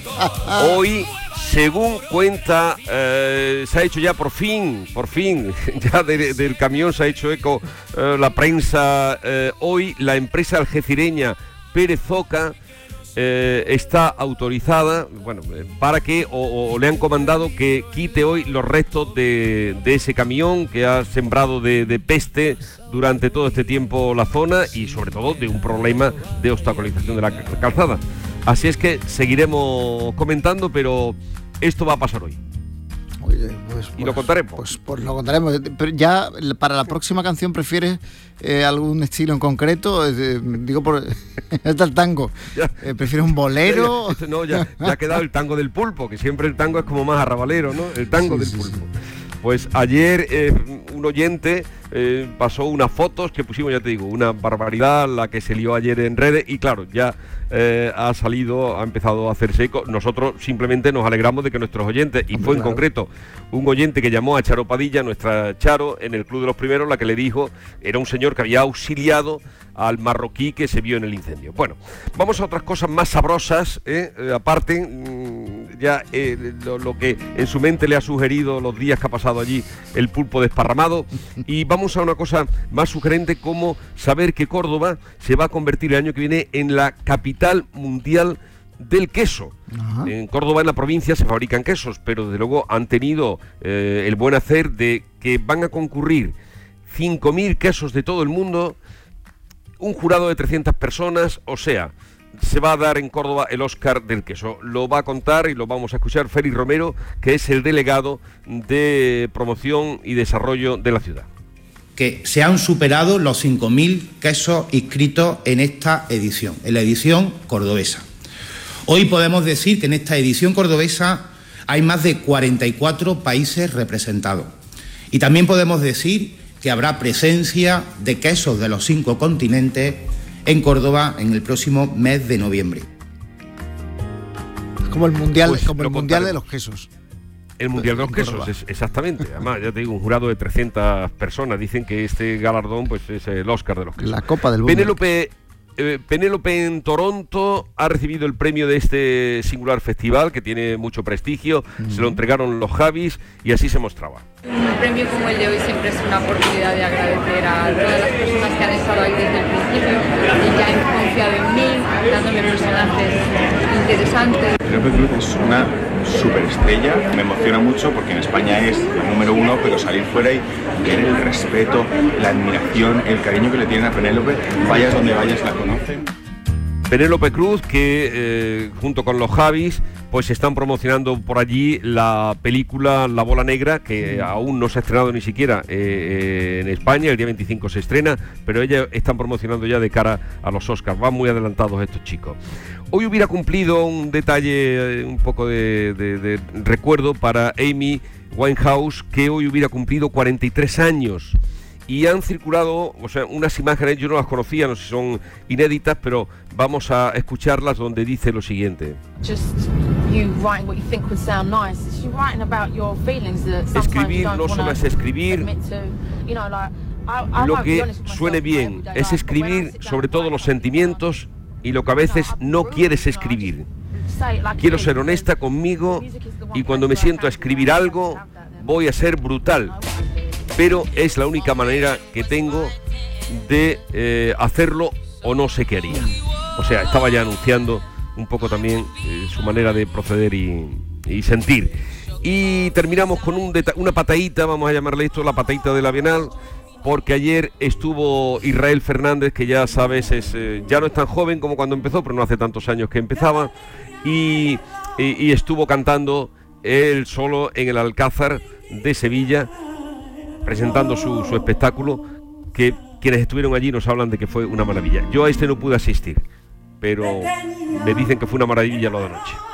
Hoy, según cuenta, se ha hecho ya por fin, ya del camión se ha hecho eco la prensa. Hoy la empresa algecireña Pérez Oca está autorizada, para que, o le han comandado que quite hoy los restos de ese camión que ha sembrado de peste durante todo este tiempo la zona y sobre todo de un problema de obstaculización de la calzada. Así es que seguiremos comentando, pero esto va a pasar hoy. Oye, y lo contaremos. Pues lo contaremos. Pero ya para la próxima canción, ¿prefieres algún estilo en concreto? Digo, está el tango. ¿Prefieres un bolero? No, ya ha quedado el tango del pulpo, que siempre el tango es como más arrabalero, ¿no? El tango del pulpo. Pues ayer un oyente pasó unas fotos que pusimos, ya te digo, una barbaridad la que se lió ayer en redes y claro, ya ha empezado a hacerse eco. Nosotros simplemente nos alegramos de que nuestros oyentes, y fue en concreto un oyente que llamó a Charo Padilla, nuestra Charo, en el Club de los Primeros, la que le dijo, era un señor que había auxiliado al marroquí que se vio en el incendio. Bueno, vamos a otras cosas más sabrosas, aparte, lo que en su mente le ha sugerido los días que ha pasado allí el pulpo desparramado, y vamos a una cosa más sugerente, como saber que Córdoba se va a convertir el año que viene en la capital mundial del queso. Ajá. En Córdoba, en la provincia, se fabrican quesos, pero desde luego han tenido el buen hacer de que van a concurrir 5.000 quesos de todo el mundo, un jurado de 300 personas, o sea, se va a dar en Córdoba el Oscar del queso. Lo va a contar y lo vamos a escuchar Félix Romero, que es el delegado de promoción y desarrollo de la ciudad. Que se han superado los 5.000 quesos inscritos en esta edición, en la edición cordobesa. Hoy podemos decir que en esta edición cordobesa hay más de 44 países representados. Y también podemos decir que habrá presencia de quesos de los 5 continentes en Córdoba en el próximo mes de noviembre. Es como el mundial, mundial de los quesos. El mundial de los quesos, exactamente. Además, ya te digo, un jurado de 300 personas. Dicen que este galardón pues es el Oscar de los quesos. La Copa del Mundo. Penélope en Toronto ha recibido el premio de este singular festival que tiene mucho prestigio. Se lo entregaron los Javis y así se mostraba. Un premio como el de hoy siempre es una oportunidad de agradecer a todas las personas que han estado ahí desde el principio y que han confiado en mí, dándome personajes interesantes. Penélope Cruz es una superestrella, me emociona mucho porque en España es el número 1, pero salir fuera y ver el respeto, la admiración, el cariño que le tienen a Penélope, vayas donde vayas la conocen. Penélope Cruz, que junto con los Javis pues están promocionando por allí la película La Bola Negra, que aún no se ha estrenado ni siquiera en España. El día 25 se estrena, pero ellas están promocionando ya de cara a los Oscars. Van muy adelantados estos chicos. Hoy hubiera cumplido un detalle, un poco de recuerdo para Amy Winehouse, que hoy hubiera cumplido 43 años. Y han circulado, unas imágenes, yo no las conocía, no sé si son inéditas, pero vamos a escucharlas, donde dice lo siguiente. Escribir no solo es escribir lo que suene bien, es escribir sobre todo los sentimientos y lo que a veces no quieres escribir. Quiero ser honesta conmigo y cuando me siento a escribir algo, voy a ser brutal. Pero es la única manera que tengo de hacerlo o no sé qué haría. O sea, estaba ya anunciando un poco también su manera de proceder y sentir. Y terminamos con una patadita, vamos a llamarle esto la patadita de la Bienal, porque ayer estuvo Israel Fernández, que ya sabes, ya no es tan joven como cuando empezó, pero no hace tantos años que empezaba, y estuvo cantando él solo en el Alcázar de Sevilla, presentando su espectáculo, que quienes estuvieron allí nos hablan de que fue una maravilla. Yo a este no pude asistir, pero me dicen que fue una maravilla lo de anoche.